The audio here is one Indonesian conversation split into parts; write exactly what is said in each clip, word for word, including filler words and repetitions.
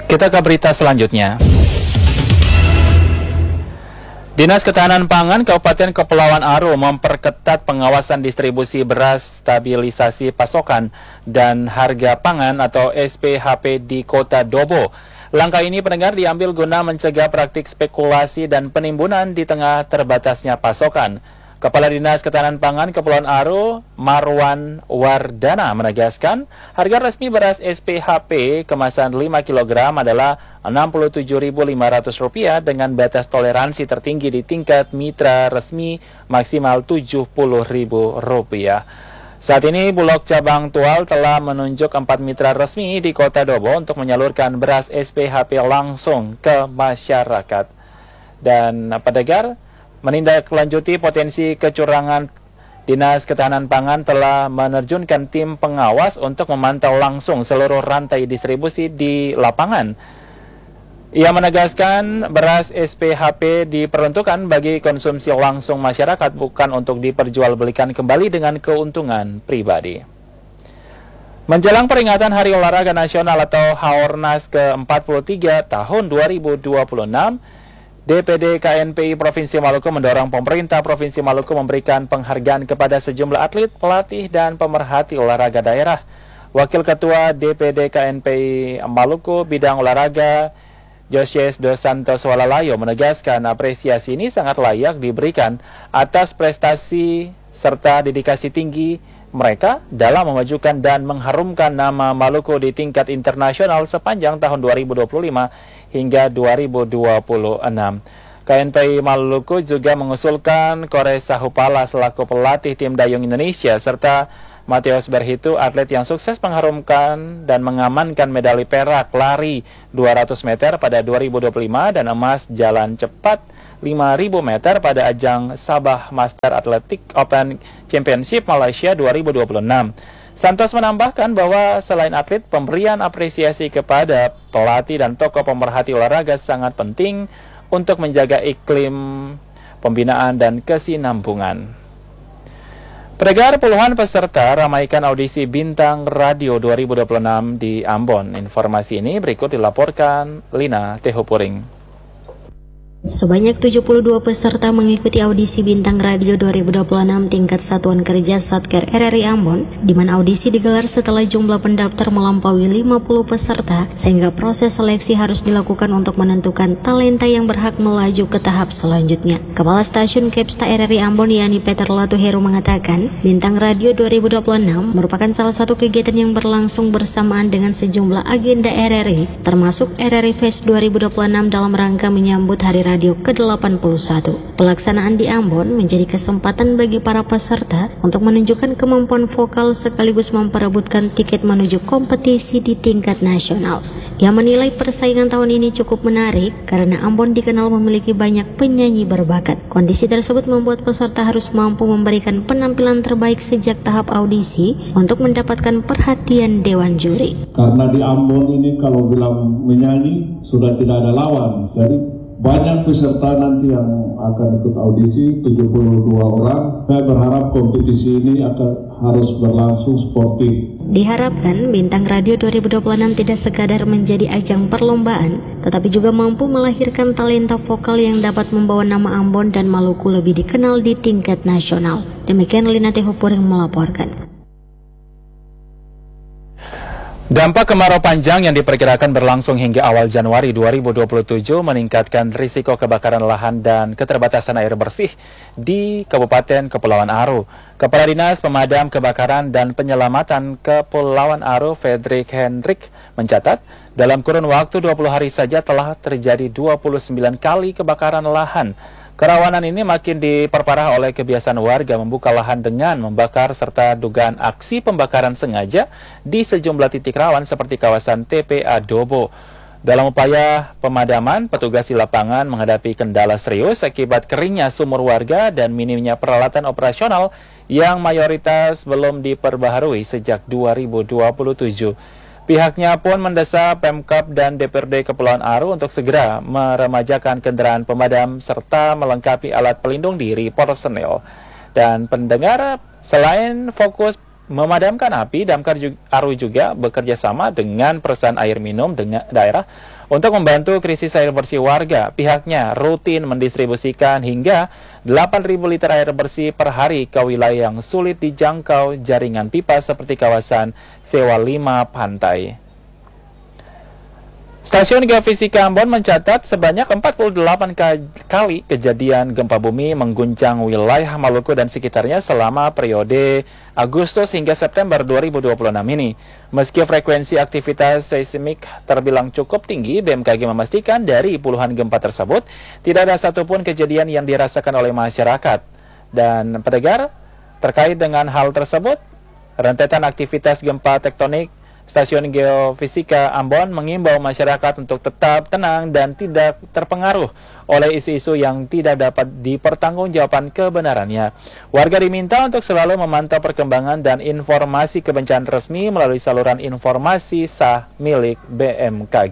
Kita ke berita selanjutnya. Dinas Ketahanan Pangan Kabupaten Kepulauan Aru memperketat pengawasan distribusi beras, stabilisasi pasokan, dan harga pangan atau S P H P di Kota Dobo. Langkah ini pendengar diambil guna mencegah praktik spekulasi dan penimbunan di tengah terbatasnya pasokan. Kepala Dinas Ketahanan Pangan Kepulauan Aru, Marwan Wardana, menegaskan harga resmi beras S P H P kemasan lima kilogram adalah enam puluh tujuh ribu lima ratus rupiah dengan batas toleransi tertinggi di tingkat mitra resmi maksimal tujuh puluh ribu rupiah. Saat ini Bulog Cabang Tual telah menunjuk empat mitra resmi di Kota Dobo untuk menyalurkan beras S P H P langsung ke masyarakat. Dan pendengar, menindaklanjuti potensi kecurangan, Dinas Ketahanan Pangan telah menerjunkan tim pengawas untuk memantau langsung seluruh rantai distribusi di lapangan. Ia menegaskan beras S P H P diperuntukkan bagi konsumsi langsung masyarakat, bukan untuk diperjualbelikan kembali dengan keuntungan pribadi. Menjelang peringatan Hari Olahraga Nasional atau Haornas ke empat puluh tiga tahun dua ribu dua puluh enam, D P D K N P I Provinsi Maluku mendorong pemerintah Provinsi Maluku memberikan penghargaan kepada sejumlah atlet, pelatih, dan pemerhati olahraga daerah. Wakil Ketua D P D K N P I Maluku bidang olahraga, Josias Dos Santos Walalayo, menegaskan apresiasi ini sangat layak diberikan atas prestasi serta dedikasi tinggi mereka dalam memajukan dan mengharumkan nama Maluku di tingkat internasional sepanjang tahun dua ribu dua puluh lima hingga dua ribu dua puluh enam. K N P I Maluku juga mengusulkan Kores Sahupala selaku pelatih tim dayung Indonesia serta Mateus Berhitu, atlet yang sukses mengharumkan dan mengamankan medali perak lari dua ratus meter pada dua ribu dua puluh lima dan emas jalan cepat lima ribu meter pada ajang Sabah Master Athletic Open Championship Malaysia dua ribu dua puluh enam. Santos menambahkan bahwa selain atlet, pemberian apresiasi kepada pelatih dan tokoh pemerhati olahraga sangat penting untuk menjaga iklim pembinaan dan kesinambungan. Pendengar, puluhan peserta ramaikan audisi Bintang Radio dua ribu dua puluh enam di Ambon. Informasi ini berikut dilaporkan Lina Tehopuring. Sebanyak tujuh puluh dua peserta mengikuti audisi Bintang Radio dua ribu dua puluh enam tingkat Satuan Kerja Satker R R I Ambon, di mana audisi digelar setelah jumlah pendaftar melampaui lima puluh peserta, sehingga proses seleksi harus dilakukan untuk menentukan talenta yang berhak melaju ke tahap selanjutnya. Kepala Stasiun Kepsta R R I Ambon, yakni Peter Latuheru, mengatakan Bintang Radio dua ribu dua puluh enam merupakan salah satu kegiatan yang berlangsung bersamaan dengan sejumlah agenda R R I, termasuk R R I Fest dua ribu dua puluh enam dalam rangka menyambut Hari Radio ke delapan puluh satu. Pelaksanaan di Ambon menjadi kesempatan bagi para peserta untuk menunjukkan kemampuan vokal sekaligus memperebutkan tiket menuju kompetisi di tingkat nasional. Ia menilai persaingan tahun ini cukup menarik karena Ambon dikenal memiliki banyak penyanyi berbakat. Kondisi tersebut membuat peserta harus mampu memberikan penampilan terbaik sejak tahap audisi untuk mendapatkan perhatian dewan juri. Karena di Ambon ini kalau bilang menyanyi sudah tidak ada lawan, jadi banyak peserta nanti yang akan ikut audisi, tujuh puluh dua orang. Saya berharap kompetisi ini akan harus berlangsung sportif. Diharapkan Bintang Radio dua ribu dua puluh enam tidak sekadar menjadi ajang perlombaan, tetapi juga mampu melahirkan talenta vokal yang dapat membawa nama Ambon dan Maluku lebih dikenal di tingkat nasional. Demikian Lina Tehupur yang melaporkan. Dampak kemarau panjang yang diperkirakan berlangsung hingga awal Januari dua ribu dua puluh tujuh meningkatkan risiko kebakaran lahan dan keterbatasan air bersih di Kabupaten Kepulauan Aru. Kepala Dinas Pemadam Kebakaran dan Penyelamatan Kepulauan Aru, Fredrik Hendrik, mencatat dalam kurun waktu dua puluh hari saja telah terjadi dua puluh sembilan kali kebakaran lahan. Kerawanan ini makin diperparah oleh kebiasaan warga membuka lahan dengan membakar serta dugaan aksi pembakaran sengaja di sejumlah titik rawan seperti kawasan T P A Dobo. Dalam upaya pemadaman, petugas di lapangan menghadapi kendala serius akibat keringnya sumur warga dan minimnya peralatan operasional yang mayoritas belum diperbaharui sejak dua ribu dua puluh tujuh. Pihaknya pun mendesak Pemkab dan D P R D Kepulauan Aru untuk segera meremajakan kendaraan pemadam serta melengkapi alat pelindung diri personel. Dan pendengar, selain fokus memadamkan api, Damkar juga, Aru juga bekerja sama dengan perusahaan air minum dengan daerah untuk membantu krisis air bersih warga. Pihaknya rutin mendistribusikan hingga delapan ribu liter air bersih per hari ke wilayah yang sulit dijangkau jaringan pipa seperti kawasan Sewa lima Pantai. Stasiun Geofisika Ambon mencatat sebanyak empat puluh delapan kali kejadian gempa bumi mengguncang wilayah Maluku dan sekitarnya selama periode Agustus hingga September dua ribu dua puluh enam ini. Meski frekuensi aktivitas seismik terbilang cukup tinggi, B M K G memastikan dari puluhan gempa tersebut tidak ada satupun kejadian yang dirasakan oleh masyarakat. Dan pendengar, terkait dengan hal tersebut, rentetan aktivitas gempa tektonik, Stasiun Geofisika Ambon mengimbau masyarakat untuk tetap tenang dan tidak terpengaruh oleh isu-isu yang tidak dapat dipertanggungjawabkan kebenarannya. Warga diminta untuk selalu memantau perkembangan dan informasi kebencanaan resmi melalui saluran informasi sah milik B M K G.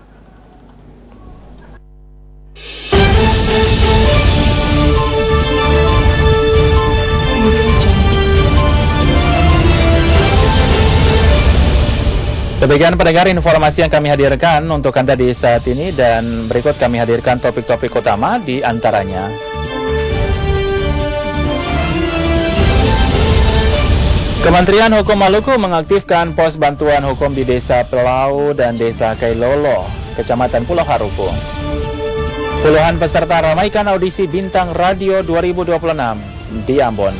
Demikian pendengar informasi yang kami hadirkan untuk Anda di saat ini, dan berikut kami hadirkan topik-topik utama di antaranya. Kementerian Hukum Maluku mengaktifkan pos bantuan hukum di Desa Pelau dan Desa Kailolo, Kecamatan Pulau Haruku. Puluhan peserta ramaikan audisi Bintang Radio dua ribu dua puluh enam di Ambon.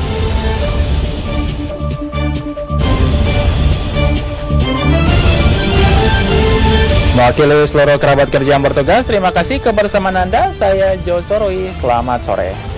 Mewakili seluruh kerabat kerja yang bertugas, terima kasih kebersamaan Anda. Saya Jo Soroi, selamat sore.